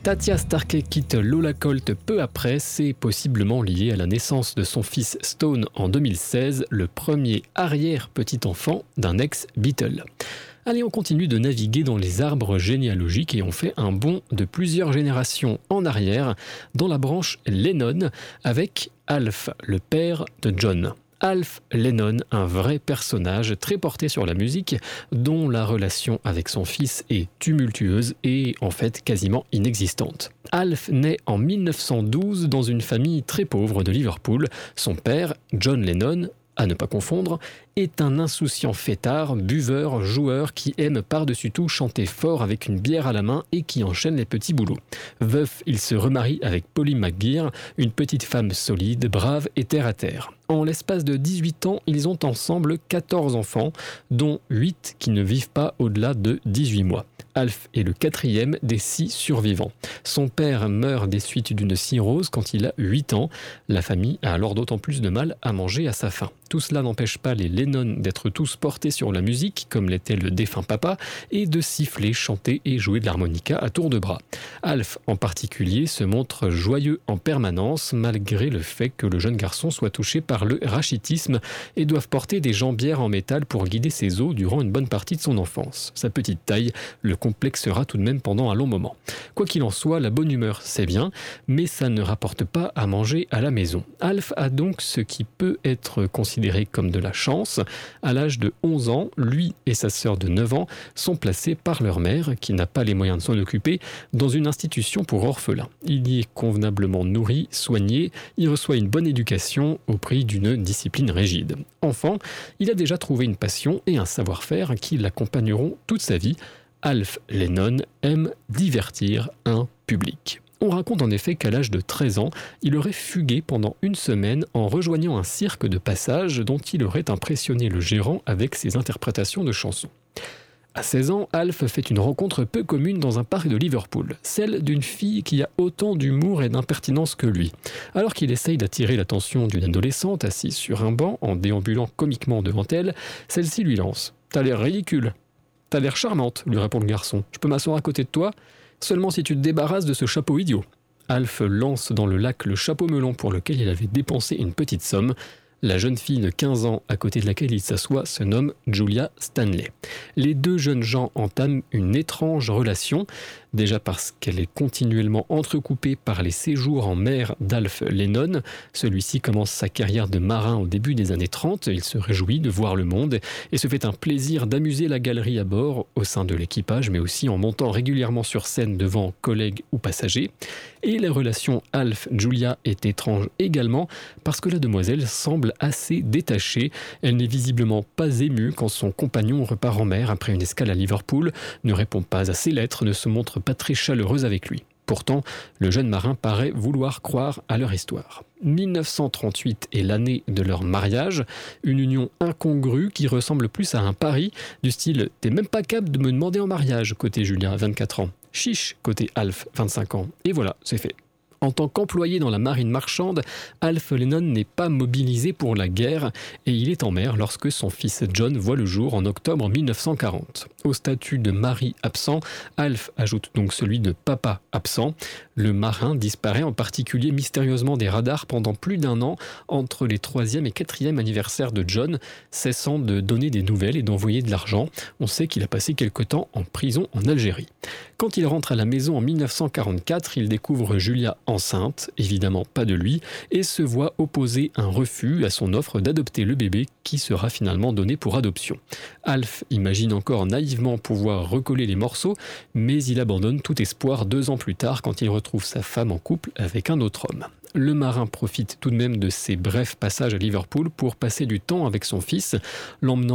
Tatia Starkey quitte Lola Colt peu après, c'est possiblement lié à la naissance de son fils Stone en 2016, le premier arrière-petit-enfant d'un ex-Beatle. Allez, on continue de naviguer dans les arbres généalogiques et on fait un bond de plusieurs générations en arrière dans la branche Lennon avec Alf, le père de John. Alf Lennon, un vrai personnage très porté sur la musique, dont la relation avec son fils est tumultueuse et en fait quasiment inexistante. Alf naît en 1912 dans une famille très pauvre de Liverpool. Son père, John Lennon, à ne pas confondre, est un insouciant fêtard, buveur, joueur qui aime par-dessus tout chanter fort avec une bière à la main et qui enchaîne les petits boulots. Veuf, il se remarie avec Polly McGear, une petite femme solide, brave et terre-à-terre. En l'espace de 18 ans, ils ont ensemble 14 enfants, dont 8 qui ne vivent pas au-delà de 18 mois. Alf est le 4e des 6 survivants. Son père meurt des suites d'une cirrhose quand il a 8 ans. La famille a alors d'autant plus de mal à manger à sa faim. Tout cela n'empêche pas les Lennon d'être tous portés sur la musique, comme l'était le défunt papa, et de siffler, chanter et jouer de l'harmonica à tour de bras. Alf, en particulier, se montre joyeux en permanence, malgré le fait que le jeune garçon soit touché par le rachitisme et doive porter des jambières en métal pour guider ses os durant une bonne partie de son enfance. Sa petite taille le complexera tout de même pendant un long moment. Quoi qu'il en soit, la bonne humeur, c'est bien, mais ça ne rapporte pas à manger à la maison. Alf a donc ce qui peut être considéré comme de la chance. À l'âge de 11 ans, lui et sa sœur de 9 ans sont placés par leur mère, qui n'a pas les moyens de s'en occuper, dans une institution pour orphelins. Il y est convenablement nourri, soigné, il reçoit une bonne éducation au prix d'une discipline rigide. Enfant, il a déjà trouvé une passion et un savoir-faire qui l'accompagneront toute sa vie. Alf Lennon aime divertir un public. On raconte en effet qu'à l'âge de 13 ans, il aurait fugué pendant une semaine en rejoignant un cirque de passage dont il aurait impressionné le gérant avec ses interprétations de chansons. À 16 ans, Alf fait une rencontre peu commune dans un parc de Liverpool, celle d'une fille qui a autant d'humour et d'impertinence que lui. Alors qu'il essaye d'attirer l'attention d'une adolescente assise sur un banc en déambulant comiquement devant elle, celle-ci lui lance « T'as l'air ridicule !»« T'as l'air charmante !» lui répond le garçon. « Je peux m'asseoir à côté de toi ? Seulement si tu te débarrasses de ce chapeau idiot. » Alf lance dans le lac le chapeau melon pour lequel il avait dépensé une petite somme. La jeune fille de 15 ans à côté de laquelle il s'assoit se nomme Julia Stanley. Les deux jeunes gens entament une étrange relation, déjà parce qu'elle est continuellement entrecoupée par les séjours en mer d'Alf Lennon. Celui-ci commence sa carrière de marin au début des années 30, il se réjouit de voir le monde et se fait un plaisir d'amuser la galerie à bord au sein de l'équipage, mais aussi en montant régulièrement sur scène devant collègues ou passagers. Et la relation Alf-Julia est étrange également parce que la demoiselle semble assez détachée. Elle n'est visiblement pas émue quand son compagnon repart en mer après une escale à Liverpool, ne répond pas à ses lettres, ne se montre pas très chaleureuse avec lui. Pourtant, le jeune marin paraît vouloir croire à leur histoire. 1938 est l'année de leur mariage, une union incongrue qui ressemble plus à un pari, du style « T'es même pas capable de me demander en mariage » côté Julia, 24 ans. Chiche côté Alf, 25 ans. Et voilà, c'est fait. En tant qu'employé dans la marine marchande, Alf Lennon n'est pas mobilisé pour la guerre et il est en mer lorsque son fils John voit le jour en octobre 1940. Au statut de mari absent, Alf ajoute donc celui de papa absent. Le marin disparaît en particulier mystérieusement des radars pendant plus d'un an entre les 3e et 4e anniversaires de John, cessant de donner des nouvelles et d'envoyer de l'argent. On sait qu'il a passé quelque temps en prison en Algérie. Quand il rentre à la maison en 1944, il découvre Julia enceinte, évidemment pas de lui, et se voit opposer un refus à son offre d'adopter le bébé qui sera finalement donné pour adoption. Alf imagine encore naïvement pouvoir recoller les morceaux, mais il abandonne tout espoir 2 ans plus tard quand il retrouve sa femme en couple avec un autre homme. Le marin profite tout de même de ses brefs passages à Liverpool pour passer du temps avec son fils, l'emmenant